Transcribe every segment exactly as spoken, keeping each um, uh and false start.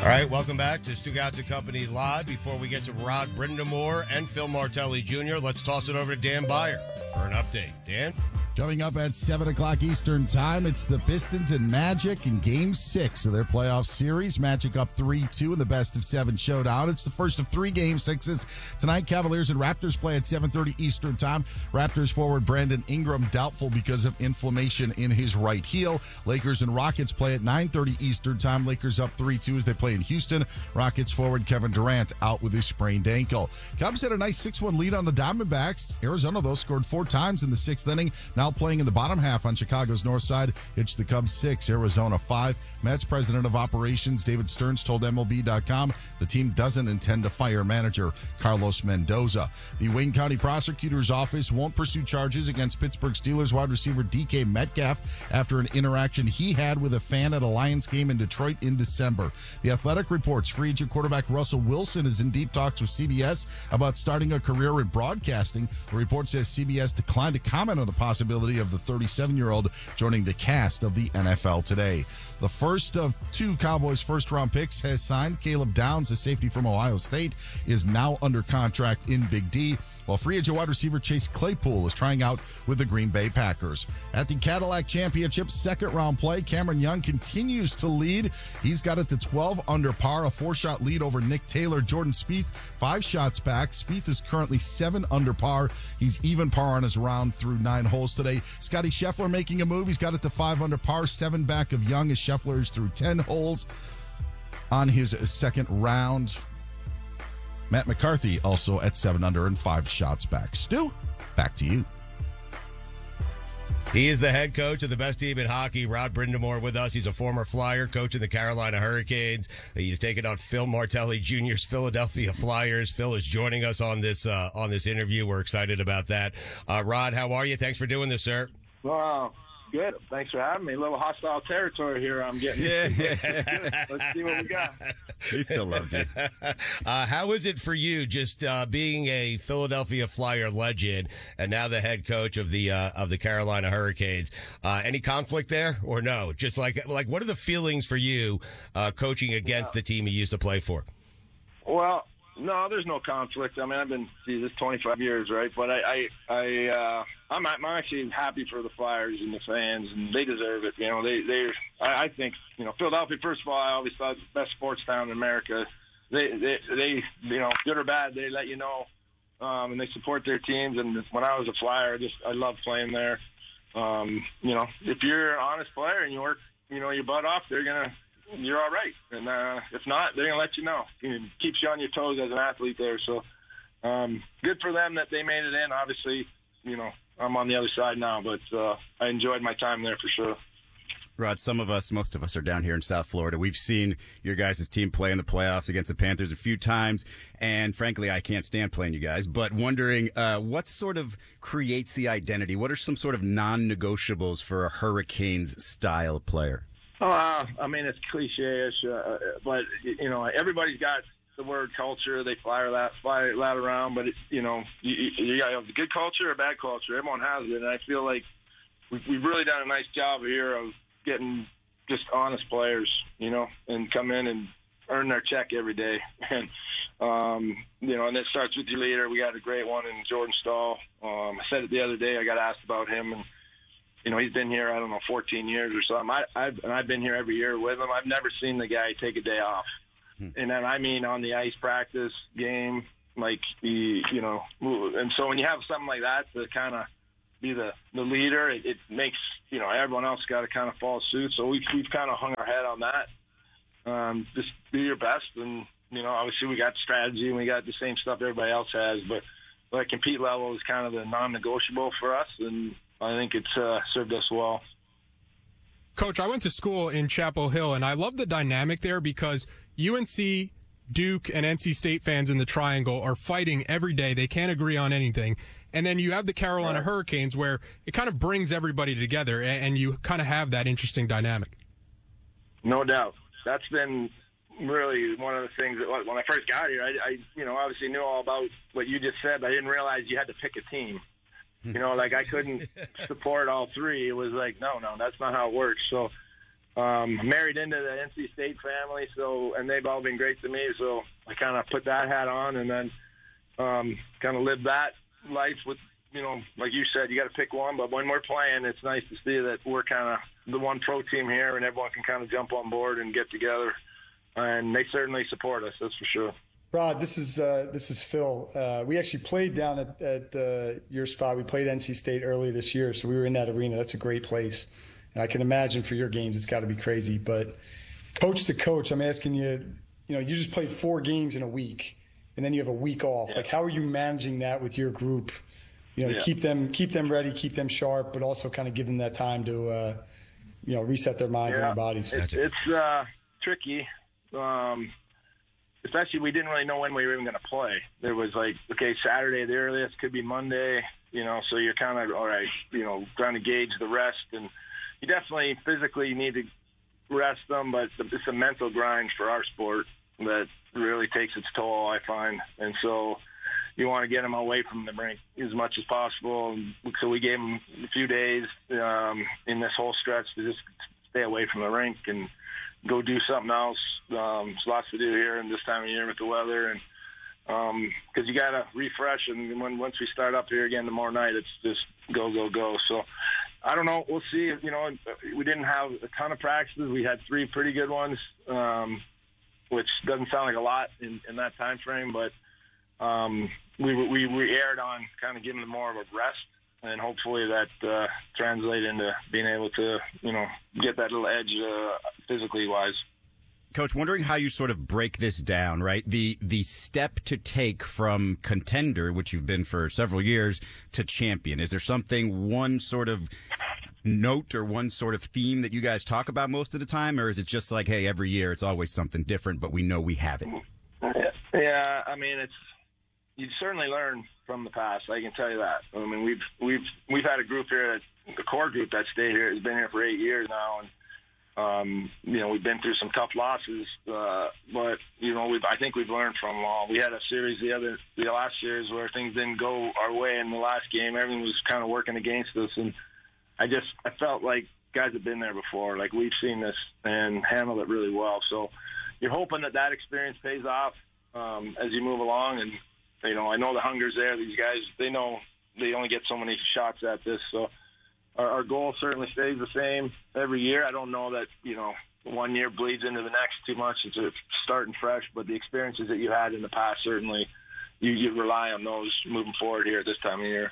All right, welcome back to Stugotz and Company Live. Before we get to Rod Brindamore and Phil Martelli Junior, let's toss it over to Dan Beyer for an update. Dan? Coming up at seven o'clock Eastern Time, it's the Pistons and Magic in Game six of their playoff series. Magic up three two in the best-of-seven showdown. It's the first of three Game sixes. Tonight, Cavaliers and Raptors play at seven thirty Eastern Time. Raptors forward Brandon Ingram doubtful because of inflammation in his right heel. Lakers and Rockets play at nine thirty Eastern Time. Lakers up three two as they play in Houston. Rockets forward Kevin Durant out with his sprained ankle. Cubs had a nice six one lead on the Diamondbacks. Arizona, though, scored four times in the sixth inning. Now playing in the bottom half on Chicago's north side. It's the Cubs six, Arizona five. Mets president of operations David Stearns told M L B dot com the team doesn't intend to fire manager Carlos Mendoza. The Wayne County Prosecutor's Office won't pursue charges against Pittsburgh Steelers wide receiver D K Metcalf after an interaction he had with a fan at a Lions game in Detroit in December. The Athletic reports free agent quarterback Russell Wilson is in deep talks with C B S about starting a career in broadcasting. The report says C B S declined to comment on the possibility of the thirty-seven-year-old joining the cast of the N F L today. The first of two Cowboys first-round picks has signed. Caleb Downs, a safety from Ohio State, is now under contract in Big D, while free agent wide receiver Chase Claypool is trying out with the Green Bay Packers. At the Cadillac Championship second-round play, Cameron Young continues to lead. He's got it to twelve under par, a four-shot lead over Nick Taylor. Jordan Spieth, five shots back. Spieth is currently seven under par. He's even par on his round through nine holes today. Scotty Scheffler making a move. He's got it to five under par, seven back of Young as Scheffler is through ten holes on his second round. Matt McCarthy also at seven under and five shots back. Stu, back to you. He is the head coach of the best team in hockey, Rod Brindamore, with us. He's a former Flyer, coach in the Carolina Hurricanes. He's taken on Phil Martelli Junior's Philadelphia Flyers. Phil is joining us on this uh, on this interview. We're excited about that. Uh, Rod, how are you? Thanks for doing this, sir. Wow. Good. Thanks for having me. A little hostile territory here I'm getting. Yeah. Let's see what we got. He still loves you. Uh, how is it for you just uh, being a Philadelphia Flyer legend and now the head coach of the uh, of the Carolina Hurricanes? Uh, any conflict there or no? Just like like what are the feelings for you uh, coaching against yeah. the team you used to play for? Well, no, there's no conflict. I mean, I've been see, this twenty-five years, right? But I, I, I uh, I'm, I'm actually happy for the Flyers and the fans, and they deserve it. You know, they, they, I, I think, you know, Philadelphia. First of all, I always thought the best sports town in America. They, they, they, you know, good or bad, they let you know, um, and they support their teams. And when I was a Flyer, I just, I loved playing there. Um, you know, if you're an honest player and you work, you know, your butt off, they're gonna. You're all right. And uh, if not, they're going to let you know. It keeps you on your toes as an athlete there. So um, good for them that they made it in. Obviously, you know, I'm on the other side now, but uh, I enjoyed my time there for sure. Rod, some of us, most of us are down here in South Florida. We've seen your guys' team play in the playoffs against the Panthers a few times, and frankly, I can't stand playing you guys, but wondering uh, what sort of creates the identity? What are some sort of non-negotiables for a Hurricanes-style player? Uh, I mean, it's cliche-ish, uh, but, you know, everybody's got the word culture. They fly that, fly that around, but, it, you know, you, you got a good culture or bad culture. Everyone has it, and I feel like we've, we've really done a nice job here of getting just honest players, you know, and come in and earn their check every day. And, um, you know, and it starts with your leader. We got a great one in Jordan Staal. Um, I said it the other day. I got asked about him, and you know, he's been here, I don't know, fourteen years or something. I, I've, and I've been here every year with him. I've never seen the guy take a day off. Hmm. And then, I mean, on the ice practice game, like, he, you know, and so when you have something like that to kind of be the, the leader, it, it makes, you know, everyone else got to kind of follow suit. So we've, we've kind of hung our head on that. Um, just do your best. And, you know, obviously we got strategy and we got the same stuff everybody else has, but the compete level is kind of the non-negotiable for us. And I think it's uh, served us well. Coach, I went to school in Chapel Hill, and I love the dynamic there because U N C, Duke, and N C State fans in the Triangle are fighting every day. They can't agree on anything. And then you have the Carolina Hurricanes where it kind of brings everybody together, and you kind of have that interesting dynamic. No doubt. That's been really one of the things that when I first got here, I, I you know, obviously knew all about what you just said, but I didn't realize you had to pick a team. You know, like I couldn't support all three. It was like, no, no, that's not how it works. So, um, married into the N C State family, so and they've all been great to me. So I kind of put that hat on, and then um, kind of live that life with, you know, like you said, you got to pick one. But when we're playing, it's nice to see that we're kind of the one pro team here, and everyone can kind of jump on board and get together. And they certainly support us, that's for sure. Rod, this is uh, this is Phil. Uh, we actually played down at, at uh, your spot. We played N C State earlier this year, so we were in that arena. That's a great place. And I can imagine for your games, it's got to be crazy. But coach to coach, I'm asking you, you know, you just played four games in a week, and then you have a week off. Yeah. Like, how are you managing that with your group? You know, yeah. keep them keep them ready, keep them sharp, but also kind of give them that time to, uh, you know, reset their minds yeah. and their bodies. It's, it's uh, tricky. Um, especially we didn't really know when we were even going to play. There was like, okay, Saturday the earliest, could be Monday, you know, so you're kind of, all right, you know, trying to gauge the rest. And you definitely physically need to rest them, but it's a mental grind for our sport that really takes its toll, I find. And so you want to get them away from the rink as much as possible. And so we gave them a few days um, in this whole stretch to just stay away from the rink and go do something else. Um, there's lots to do here in this time of year with the weather, and because um, you got to refresh. And when once we start up here again tomorrow night, it's just go, go, go. So I don't know. We'll see. You know, we didn't have a ton of practices. We had three pretty good ones, um, which doesn't sound like a lot in, in that time frame, but um, we, we we erred on kind of giving them more of a rest. And hopefully that uh, translates into being able to, you know, get that little edge uh, physically wise. Coach, wondering how you sort of break this down, right? The the step to take from contender, which you've been for several years, to champion. Is there something, one sort of note or one sort of theme that you guys talk about most of the time? Or is it just like, hey, every year it's always something different, but we know we have it? Yeah, I mean, it's, you certainly learn from the past. I can tell you that. I mean, we've we've we've had a group here, the core group that stayed here has been here for eight years now, and um, you know, we've been through some tough losses, uh, but you know, we've I think we've learned from them all. We had a series the other the last series where things didn't go our way in the last game. Everything was kind of working against us, and I just I felt like guys have been there before. Like, we've seen this and handled it really well. So you're hoping that that experience pays off um, as you move along. And you know, I know the hunger's there. These guys, they know they only get so many shots at this. So our, our goal certainly stays the same every year. I don't know that, you know, one year bleeds into the next too much. It's a starting fresh, but the experiences that you had in the past, certainly you, you rely on those moving forward here at this time of year.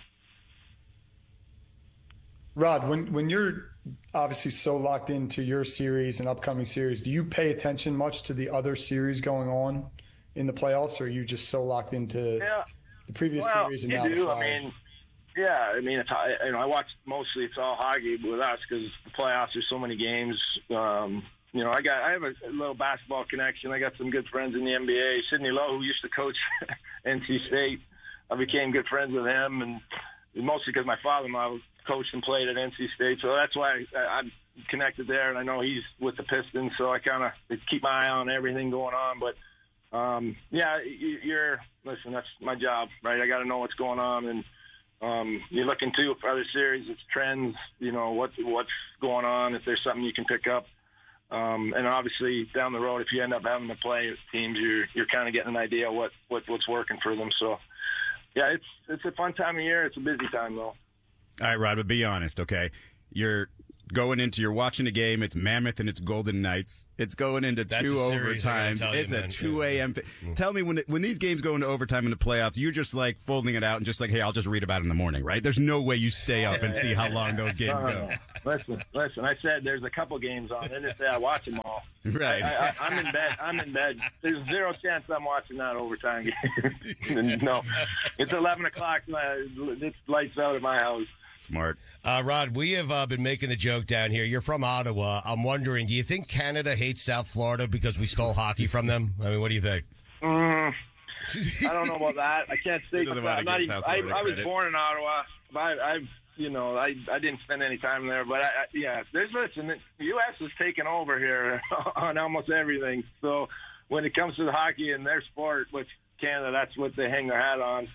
Rod, when, when you're obviously so locked into your series and upcoming series, do you pay attention much to the other series going on in the playoffs, or are you just so locked into yeah. the previous well, series and you now do. the five? I mean, yeah, I mean, it's, you know, I watch mostly it's all hockey with us because the playoffs. There's so many games. Um, you know, I got I have a, a little basketball connection. I got some good friends in the N B A. Sidney Lowe, who used to coach N C State, I became good friends with him, and mostly because my father-in-law coached and played at N C State. So that's why I, I'm connected there, and I know he's with the Pistons. So I kind of keep my eye on everything going on, but. Um, yeah, you, you're, listen, that's my job, right? I got to know what's going on. And um, you're looking, too, for other series, it's trends, you know, what, what's going on, if there's something you can pick up. Um, and obviously, down the road, if you end up having to play teams, you're, you're kind of getting an idea what, what, what's working for them. So, yeah, it's it's a fun time of year. It's a busy time, though. All right, Rod, but be honest, okay? You're going into, you're watching a game, it's Mammoth and it's Golden Knights. It's going into That's two overtimes. You, it's man. a two a.m. Mm-hmm. Tell me, when when these games go into overtime in the playoffs, you're just like folding it out and just like, hey, I'll just read about it in the morning, right? There's no way you stay up and see how long those games no, go. No. Listen, listen, I said there's a couple games on. I didn't say I watch them all. Right. I, I, I'm in bed. I'm in bed. There's zero chance I'm watching that overtime game. No. It's eleven o'clock. It's lights out at my house. Smart. Uh, Rod, we have uh, been making the joke down here. You're from Ottawa. I'm wondering, do you think Canada hates South Florida because we stole hockey from them? I mean, what do you think? Mm, I don't know about that. I can't say. I'm not even, I, I was born in Ottawa. I, I've, you know, I, I didn't spend any time there. But, I, I, yeah, there's, listen, the U S is taking over here on almost everything. So when it comes to the hockey and their sport, which Canada, that's what they hang their hat on.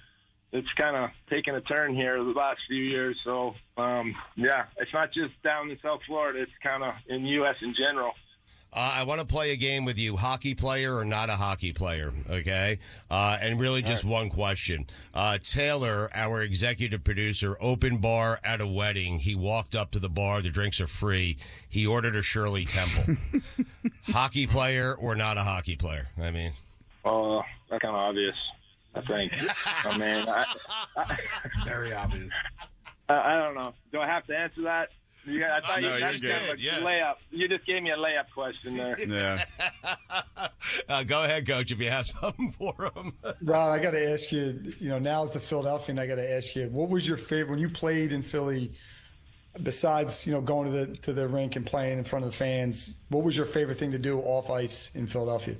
it's kind of taken a turn here the last few years. So, um, yeah, it's not just down in South Florida. It's kind of in U S in general. Uh, I want to play a game with you, hockey player or not a hockey player, okay? Uh, and really just right. one question. Uh, Taylor, our executive producer, open bar at a wedding. He walked up to the bar. The drinks are free. He ordered a Shirley Temple. Hockey player or not a hockey player? I mean. Oh, uh, that's kind of obvious, I think. I mean, I, I, very obvious. I, I don't know. Do I have to answer that? You got, I thought oh, no, you that's kind of a yeah. layup. You just gave me a layup question there. Yeah. uh, go ahead, Coach, if you have something for him. Ron, I got to ask you, you know, now as the Philadelphian, I got to ask you, what was your favorite when you played in Philly, besides, you know, going to the to the rink and playing in front of the fans, what was your favorite thing to do off ice in Philadelphia?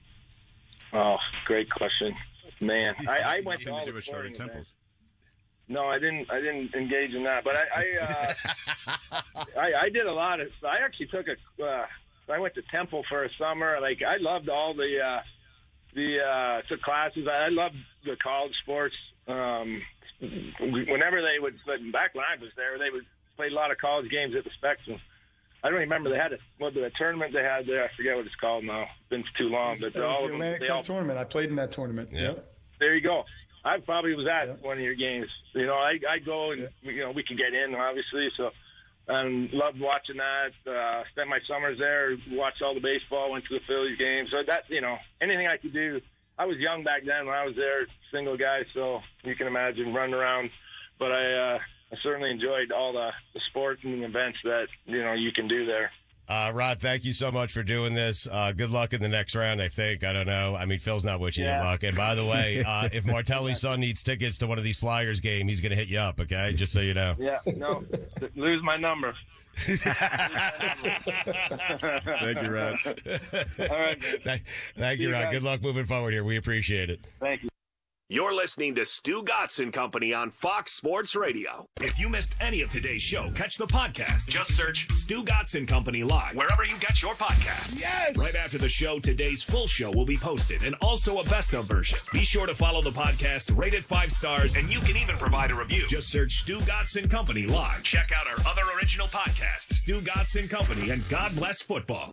Oh, great question. Man, I, I went to all the sporting Temples. No, I didn't. I didn't engage in that. But I, I, uh, I, I did a lot of. I actually took a. Uh, I went to Temple for a summer. Like I loved all the, uh, the uh, took classes. I loved the college sports. Um, whenever they would, back when I was there, they would play a lot of college games at the Spectrum. I don't even remember they had a what the tournament they had there. I forget what it's called now. It's been too long. But it was all the of them, Atlantic Cup all, tournament. I played in that tournament. Yeah. Yep. There you go. I probably was at yeah. one of your games. You know, I I go and yeah. you know we can get in obviously. So, and loved watching that. Uh, spent my summers there. Watched all the baseball. Went to the Phillies games. So that you know anything I could do. I was young back then when I was there, single guy. So you can imagine running around. But I uh, I certainly enjoyed all the, the sports and the events that you know you can do there. Uh, Rod, thank you so much for doing this. Uh, good luck in the next round, I think. I don't know. I mean, Phil's not wishing yeah. you luck. And by the way, uh, if Martelli's son needs tickets to one of these Flyers games, he's going to hit you up, okay? Just so you know. Yeah, no, lose my number. Thank you, Rod. All right. Thank, thank you, Rod. Good luck moving forward here. We appreciate it. Thank you. You're listening to Stu Gotson Company on Fox Sports Radio. If you missed any of today's show, catch the podcast. Just search Stu Gotson Company Live wherever you get your podcasts. Yes! Right after the show, today's full show will be posted and also a best of version. Be sure to follow the podcast, rate it five stars, and you can even provide a review. Just search Stu Gotson Company Live. Check out our other original podcasts, Stu Gotson Company and God Bless Football.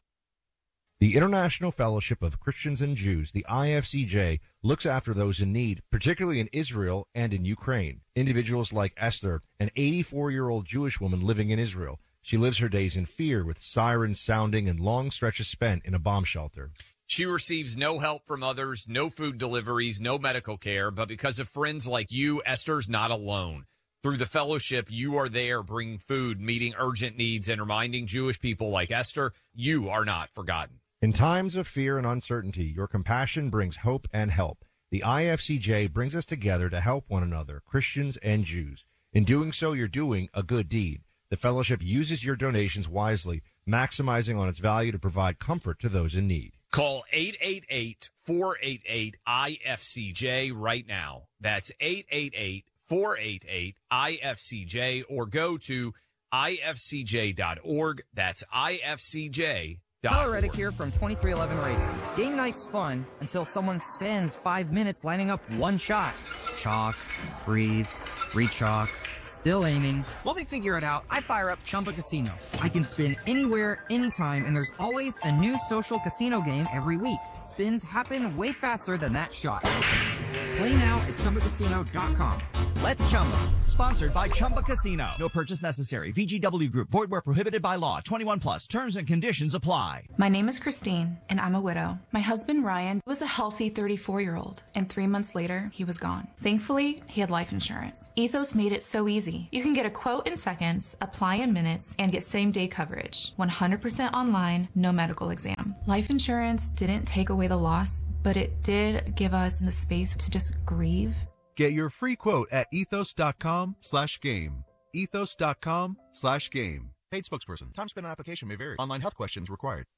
The International Fellowship of Christians and Jews, the I F C J, looks after those in need, particularly in Israel and in Ukraine. Individuals like Esther, an eighty-four-year-old Jewish woman living in Israel. She lives her days in fear with sirens sounding and long stretches spent in a bomb shelter. She receives no help from others, no food deliveries, no medical care, but because of friends like you, Esther's not alone. Through the fellowship, you are there bringing food, meeting urgent needs, and reminding Jewish people like Esther, you are not forgotten. In times of fear and uncertainty, your compassion brings hope and help. The I F C J brings us together to help one another, Christians and Jews. In doing so, you're doing a good deed. The fellowship uses your donations wisely, maximizing on its value to provide comfort to those in need. Call eight eight eight, four eight eight, I F C J right now. That's eight eight eight, four eight eight, I F C J or go to I F C J dot org. That's I F C J. Tyler Reddick here from twenty-three eleven Racing. Game night's fun until someone spends five minutes lining up one shot. Chalk, breathe, re-chalk, still aiming. While they figure it out, I fire up Chumba Casino. I can spin anywhere, anytime, and there's always a new social casino game every week. Spins happen way faster than that shot. Play now at Chumba Casino dot com. Let's Chumba. Sponsored by Chumba Casino. No purchase necessary. V G W Group. Void where prohibited by law. twenty-one plus. Terms and conditions apply. My name is Christine, and I'm a widow. My husband, Ryan, was a healthy thirty-four-year-old, and three months later, he was gone. Thankfully, he had life insurance. Ethos made it so easy. You can get a quote in seconds, apply in minutes, and get same-day coverage. one hundred percent online, no medical exam. Life insurance didn't take away the loss, but it did give us the space to just grieve. Get your free quote at ethos.com slash game. Ethos.com slash game. Paid spokesperson. Time spent on application may vary. Online health questions required.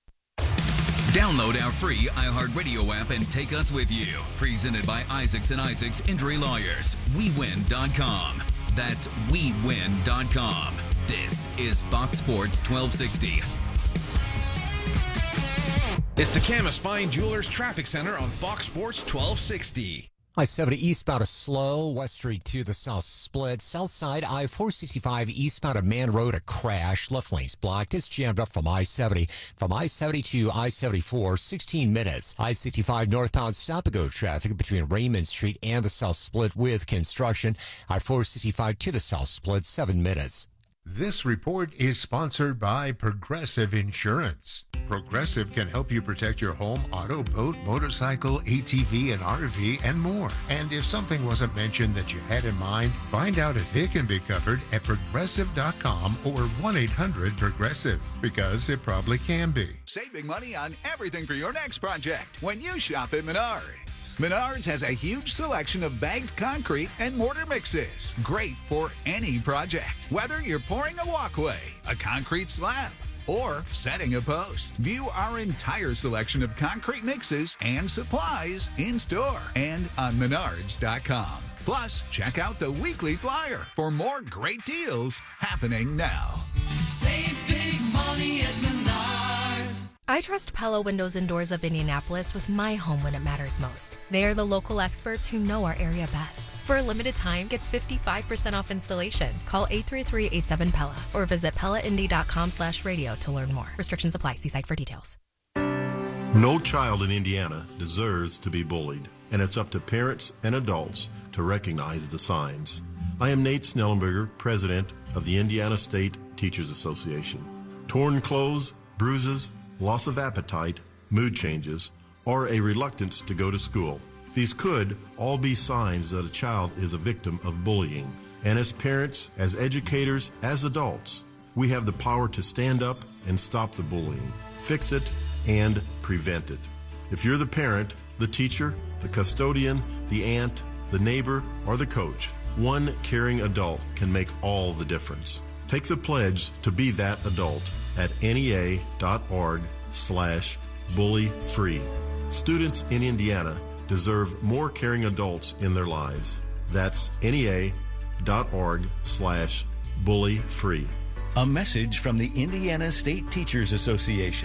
Download our free iHeartRadio app and take us with you. Presented by Isaacs and Isaacs Injury Lawyers. we win dot com. That's we win dot com. This is Fox Sports twelve sixty. It's the Camus Fine Jewelers Traffic Center on Fox Sports twelve sixty. I seventy eastbound a slow, West Street to the south split. South side, I four sixty-five eastbound of Man Road, a crash. Left lane's blocked. It's jammed up from I seventy. From I seventy to I seventy-four, sixteen minutes. I sixty-five northbound stop-and-go traffic between Raymond Street and the south split with construction. I four sixty-five to the south split, seven minutes. This report is sponsored by Progressive Insurance. Progressive can help you protect your home, auto, boat, motorcycle, A T V, and R V, and more. And if something wasn't mentioned that you had in mind, find out if it can be covered at progressive dot com or one eight hundred progressive, because it probably can be. Saving money on everything for your next project when you shop at Menards. Menards has a huge selection of bagged concrete and mortar mixes. Great for any project. Whether you're pouring a walkway, a concrete slab, or setting a post. View our entire selection of concrete mixes and supplies in store and on menards dot com. Plus, check out the weekly flyer for more great deals happening now. Save big money at Menards. I trust Pella Windows and Doors of Indianapolis with my home when it matters most. They are the local experts who know our area best. For a limited time, get fifty-five percent off installation. Call eight three three, eight seven, P E L L A or visit pella indy dot com slash radio to learn more. Restrictions apply. See site for details. No child in Indiana deserves to be bullied, and it's up to parents and adults to recognize the signs. I am Nate Snellenberger, president of the Indiana State Teachers Association. Torn clothes, bruises, loss of appetite, mood changes, or a reluctance to go to school. These could all be signs that a child is a victim of bullying. And as parents, as educators, as adults, we have the power to stand up and stop the bullying, fix it, and prevent it. If you're the parent, the teacher, the custodian, the aunt, the neighbor, or the coach, one caring adult can make all the difference. Take the pledge to be that adult at N E A dot org slash bully free. Students in Indiana deserve more caring adults in their lives. That's N E A dot org slash bully free. A message from the Indiana State Teachers Association.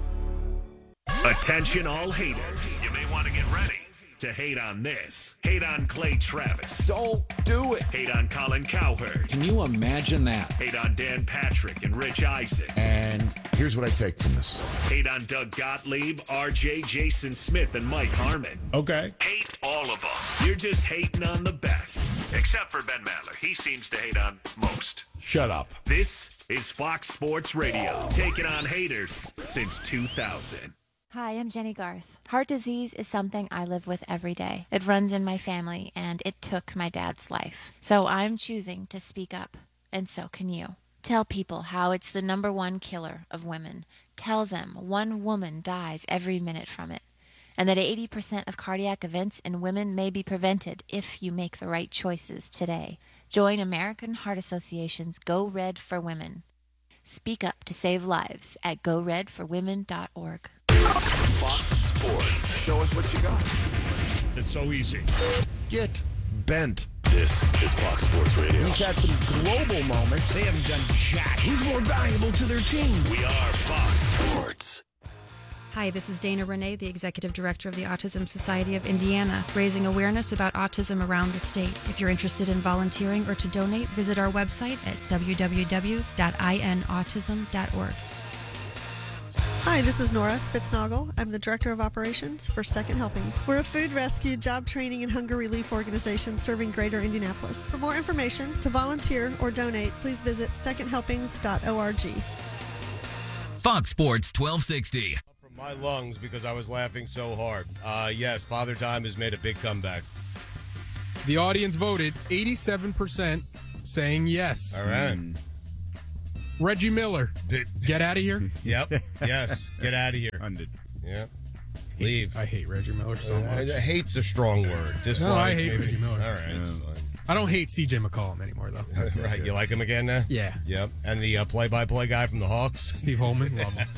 Attention all haters. You may want to get ready to hate on this. Hate on Clay Travis. Don't do it. Hate on Colin Cowherd. Can you imagine that? Hate on Dan Patrick and Rich Eisen. And here's what I take from this. Hate on Doug Gottlieb, R J, Jason Smith, and Mike Harmon. Okay. Hate all of them. You're just hating on the best. Except for Ben Maller. He seems to hate on most. Shut up. This is Fox Sports Radio. Taking on haters since two thousand. Hi, I'm Jenny Garth. Heart disease is something I live with every day. It runs in my family, and it took my dad's life. So I'm choosing to speak up, and so can you. Tell people how it's the number one killer of women. Tell them one woman dies every minute from it, and that eighty percent of cardiac events in women may be prevented if you make the right choices today. Join American Heart Association's Go Red for Women. Speak up to save lives at go red for women dot org. Fox Sports. Show us what you got. It's so easy. Get bent. This is Fox Sports Radio. We've had some global moments. They haven't done jack. Who's more valuable to their team? We are Fox Sports. Hi, this is Dana Renee, the Executive Director of the Autism Society of Indiana, raising awareness about autism around the state. If you're interested in volunteering or to donate, visit our website at w w w dot i n autism dot org. Hi, this is Nora Spitznagel. I'm the Director of Operations for Second Helpings. We're a food rescue, job training, and hunger relief organization serving greater Indianapolis. For more information, to volunteer or donate, please visit second helpings dot org. Fox Sports twelve sixty. From my lungs because I was laughing so hard. Uh, yes, Father Time has made a big comeback. The audience voted eighty-seven percent saying yes. All right. Mm. Reggie Miller, get out of here. Yep. Yes. Get out of here. Hundred. Yep. Leave. I hate Reggie Miller so Uh, much. hate's a strong word. Dislike, No, I hate maybe. Reggie Miller. All right. It's fine. I don't hate C J McCollum anymore, though. Right. You like him again now? Yeah. Yep. And the uh, play-by-play guy from the Hawks? Steve Holman, love him.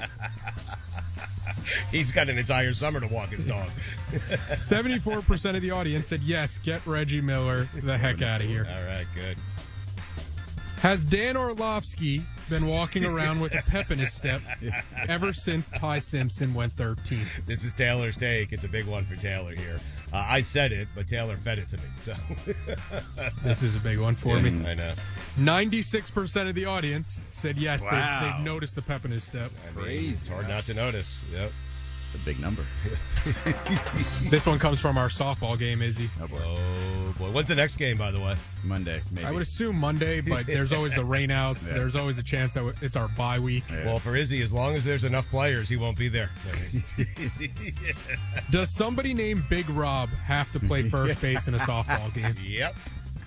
He's got an entire summer to walk his dog. seventy-four percent of the audience said, yes, get Reggie Miller the heck out of here. All right, good. Has Dan Orlovsky been walking around with a pep in his step ever since Ty Simpson went thirteen. This is Taylor's take. It's a big one for Taylor here. Uh, I said it, but Taylor fed it to me. So this is a big one for yeah, me. I know. ninety-six percent of the audience said yes, Wow. they, they've noticed the pep in his step. I mean, it's hard not to notice. Yep. It's a big number. This one comes from our softball game, Izzy. Oh, boy. Oh, boy. When's the next game, by the way? Monday, maybe. I would assume Monday, but there's always the rainouts. Yeah. There's always a chance that it's our bye week. Yeah. Well, for Izzy, as long as there's enough players, he won't be there. Does somebody named Big Rob have to play first base in a softball game? Yep.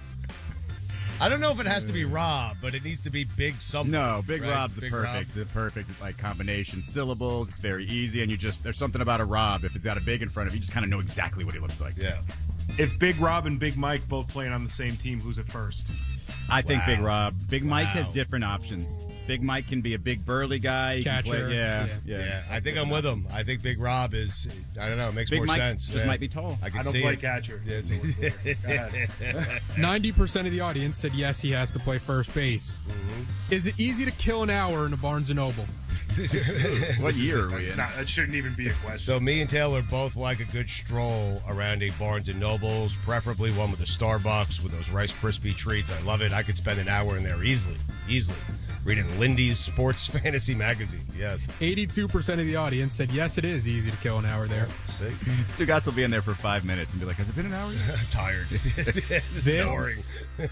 I don't know if it has to be Rob, but it needs to be Big something. No, Big right? Rob's the Big perfect, Rob. the perfect like combination. Syllables. It's very easy, and you just there's something about a Rob. If it's got a big in front of you, you just kind of know exactly what he looks like. Yeah. If Big Rob and Big Mike both playing on the same team, who's at first? I think Wow. Big Rob. Big Mike has Wow. different options. Big Mike can be a big burly guy. He can Catcher. play- yeah, Yeah. yeah, Yeah, I think I'm with him. I think Big Rob is, I don't know, it makes Big more Mike sense. just Yeah. might be tall. I can I don't see play it. catcher. Yeah. so we're clear. Go ahead. ninety percent of the audience said yes, he has to play first base. Mm-hmm. Is it easy to kill an hour in a Barnes and Noble? What year are we That's in? not, that shouldn't even be a question. So me and Taylor both like a good stroll around a Barnes and Nobles, preferably one with a Starbucks with those Rice Krispie treats. I love it. I could spend an hour in there easily, easily, reading Lindy's sports fantasy magazines. Yes. eighty-two percent of the audience said yes, it is easy to kill an hour there. See? Stu Gatz will be in there for five minutes and be like, "Has it been an hour yet?" I'm tired. This,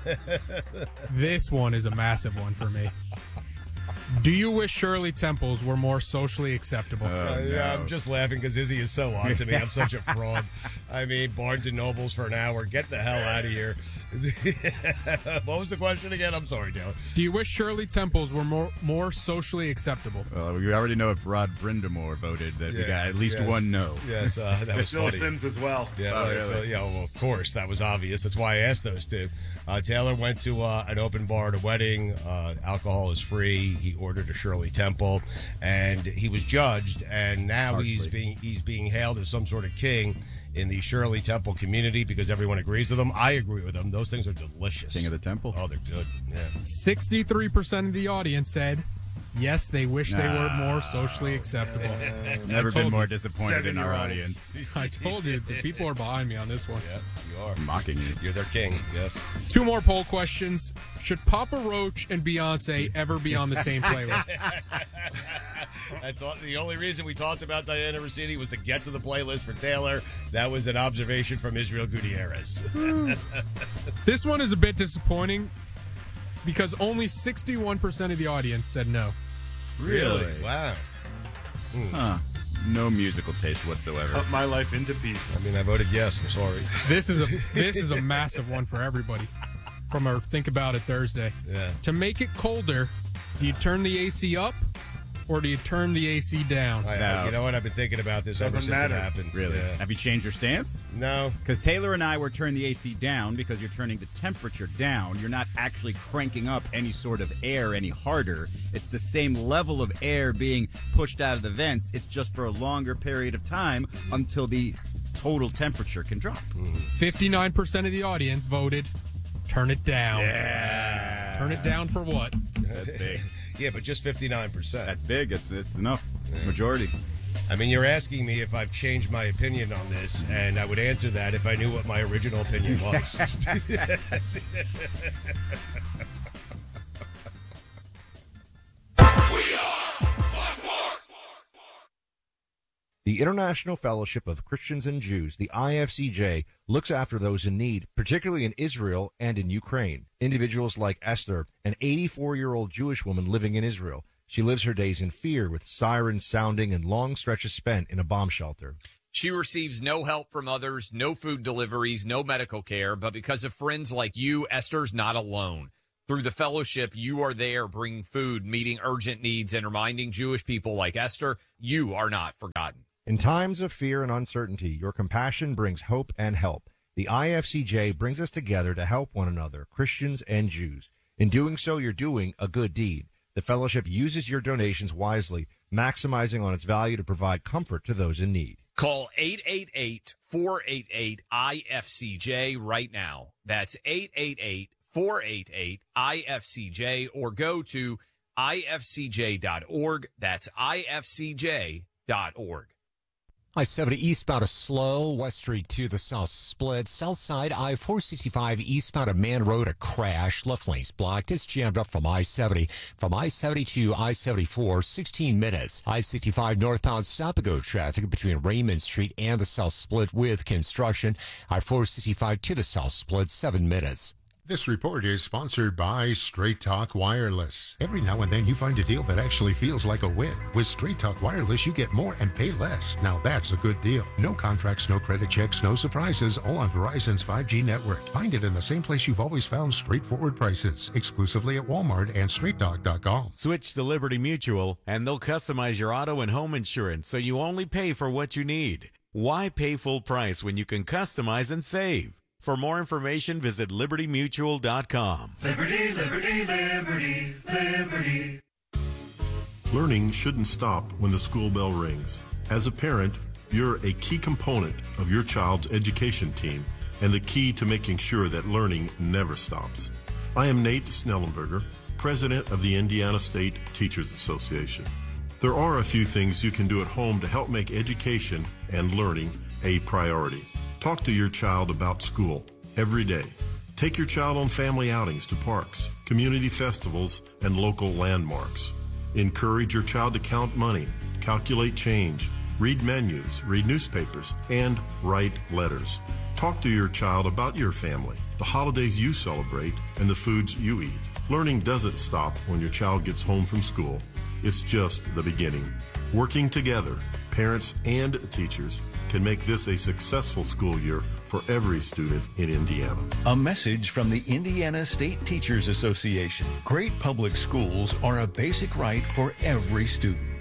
this one is a massive one for me. Do you wish Shirley Temples were more socially acceptable? Uh, yeah, I'm just laughing because Izzy is so on to me. I'm such a fraud. I mean, Barnes and Nobles for an hour. Get the hell out of here. What was the question again? I'm sorry, Taylor. Do you wish Shirley Temples were more more socially acceptable? Well, we already know if Rod Brindamore voted that we Yeah, got at least yes. one no. Yes, uh, that was Bill funny. Sims as well. Yeah, Oh, well, really? yeah, well, of course, that was obvious. That's why I asked those two. Uh, Taylor went to uh, an open bar at a wedding. Uh, alcohol is free. He ordered a Shirley Temple, and he was judged. And now he's Harshly. being he's being hailed as some sort of king in the Shirley Temple community because everyone agrees with him. I agree with him. Those things are delicious. King of the Temple. Oh, they're good. Yeah. sixty-three percent of the audience said yes, they wish they were more socially acceptable. I've never I been told more you. disappointed in our Seven-year-olds. audience. I told you, the people are behind me on this one. Yeah, you are. I'm mocking you. You're their king. Yes. Two more poll questions. Should Papa Roach and Beyonce ever be on the same playlist? That's all, the only reason we talked about Diana Rossini was to get to the playlist for Taylor. That was an observation from Israel Gutierrez. This one is a bit disappointing because only sixty-one percent of the audience said no. Really? Wow. Huh. No musical taste whatsoever. Cut my life into pieces. I mean, I voted yes. I'm sorry. This is a this is a massive one for everybody. From our Think About It Thursday. Yeah. To make it colder, do you turn the A C up or do you turn the A C down? I, No. You know what? I've been thinking about this ever Doesn't since matter. it happened. Really? Yeah. Have you changed your stance? No. Because Taylor and I were turning the A C down because you're turning the temperature down. You're not actually cranking up any sort of air any harder. It's the same level of air being pushed out of the vents. It's just for a longer period of time until the total temperature can drop. fifty-nine percent of the audience voted turn it down. Yeah. Turn it down for what? That's big. Yeah, but just fifty-nine percent. That's big. That's, that's enough. Majority. I mean, you're asking me if I've changed my opinion on this, and I would answer that if I knew what my original opinion was. The International Fellowship of Christians and Jews, the I F C J, looks after those in need, particularly in Israel and in Ukraine. Individuals like Esther, an eighty-four-year-old Jewish woman living in Israel. She lives her days in fear with sirens sounding and long stretches spent in a bomb shelter. She receives no help from others, no food deliveries, no medical care, but because of friends like you, Esther's not alone. Through the fellowship, you are there bringing food, meeting urgent needs, and reminding Jewish people like Esther, you are not forgotten. In times of fear and uncertainty, your compassion brings hope and help. The I F C J brings us together to help one another, Christians and Jews. In doing so, you're doing a good deed. The fellowship uses your donations wisely, maximizing on its value to provide comfort to those in need. Call eight eight eight, four eight eight, I F C J right now. That's eight eight eight, four eight eight, I F C J, or go to I F C J dot org. That's I F C J dot org. I seventy eastbound a slow, West Street to the south split. South side I four sixty-five eastbound of Man Road a crash. Left lane's blocked. It's jammed up from I seventy. From I seventy to I seventy-four, sixteen minutes. I sixty-five northbound stop and go traffic between Raymond Street and the south split with construction. I four sixty-five to the south split, seven minutes. This report is sponsored by Straight Talk Wireless. Every now and then you find a deal that actually feels like a win. With Straight Talk Wireless, you get more and pay less. Now that's a good deal. No contracts, no credit checks, no surprises, all on Verizon's five G network. Find it in the same place you've always found straightforward prices, exclusively at Walmart and straight talk dot com. Switch to Liberty Mutual, and they'll customize your auto and home insurance so you only pay for what you need. Why pay full price when you can customize and save? For more information, visit liberty mutual dot com. Liberty, liberty, liberty, liberty. Learning shouldn't stop when the school bell rings. As a parent, you're a key component of your child's education team and the key to making sure that learning never stops. I am Nate Snellenberger, president of the Indiana State Teachers Association. There are a few things you can do at home to help make education and learning a priority. Talk to your child about school every day. Take your child on family outings to parks, community festivals, and local landmarks. Encourage your child to count money, calculate change, read menus, read newspapers, and write letters. Talk to your child about your family, the holidays you celebrate, and the foods you eat. Learning doesn't stop when your child gets home from school. It's just the beginning. Working together, parents and teachers can make this a successful school year for every student in Indiana. A message from the Indiana State Teachers Association. Great public schools are a basic right for every student.